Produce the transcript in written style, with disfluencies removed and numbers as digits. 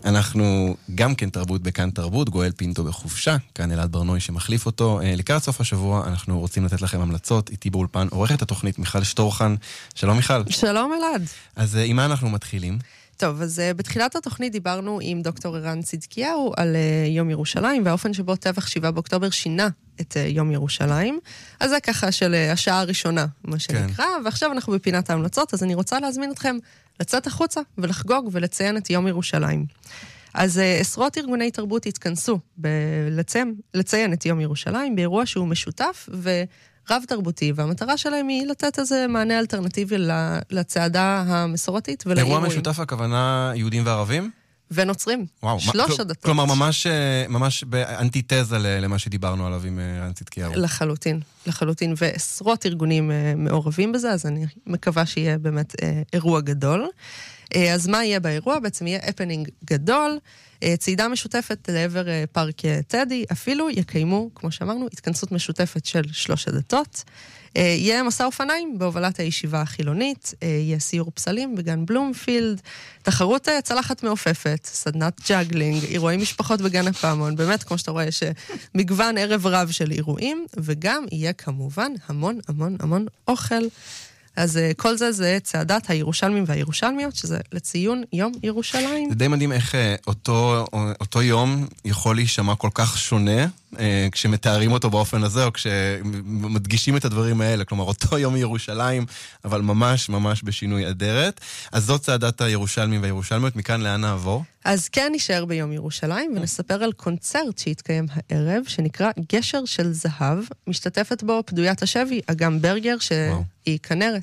אנחנו גם כן תרבות בכאן תרבות, גואל פינטו בחופשה, כאן אלעד ברנוי שמחליף אותו. לקראת סוף השבוע אנחנו רוצים לתת לכם המלצות, איתי באולפן עורכת התוכנית מיכל שטורחן. שלום מיכל. שלום אלעד. אז עם מה אנחנו מתחילים? טוב, אז בתחילת התוכנית דיברנו עם דוקטור ערן צדקיהו על יום ירושלים, והאופן שבו טבח 7 באוקטובר שינה את יום ירושלים. אז זה ככה של השעה הראשונה, מה שנקרא, ועכשיו אנחנו בפינת ההמלצות, אז אני רוצה להזמין אתכם לצאת החוצה ולחגוג ולציין את יום ירושלים. אז עשרות ארגוני תרבות התכנסו לציין את יום ירושלים באירוע שהוא משותף ורב תרבותי, והמטרה שלהם היא לתת איזה מענה אלטרנטיבי לצעדה המסורתית ולאירועים. אירוע משותף הכוונה יהודים וערבים? ונוצרים. וואו, שלוש הדתות. כלומר, ממש באנטיתזה למה שדיברנו עליו עם ערן צדקיהו. לחלוטין, ועשרות ארגונים מעורבים בזה, אז אני מקווה שיהיה באמת אירוע גדול. אז מה יהיה באירוע? בעצם יהיה הפנינג גדול, צעידה משותפת לעבר פארק טדי, אפילו יקיימו, כמו שאמרנו, התכנסות משותפת של 3 הדתות. יהיה מסע אופניים בהובלת הישיבה החילונית, יהיה סיור פסלים בגן בלומפילד, תחרות צלחת מעופפת, סדנת ג'אגלינג, אירועי משפחות בגן הפעמון, באמת, כמו שאתה רואה, יש מגוון ערב רב של אירועים, וגם יהיה כמובן המון המון המון אוכל. אז כל זה צעדת הירושלמים והירושלמיות, שזה לציון יום ירושלים. זה די מדהים איך אותו יום יכול להישמע כל כך שונה, כשמתארים אותו באופן הזה, או כשמדגישים את הדברים האלה. כלומר, אותו יום ירושלים, אבל ממש ממש בשינוי אדרת. אז זאת צעדת הירושלמים והירושלמיות. מכאן לאן נעבור? אז כן נשאר ביום ירושלים, ונספר על קונצרט שהתקיים הערב, שנקרא גשר של זהב. משתתפת בו פדוית השבי, אגם ברגר, שהיא כנרת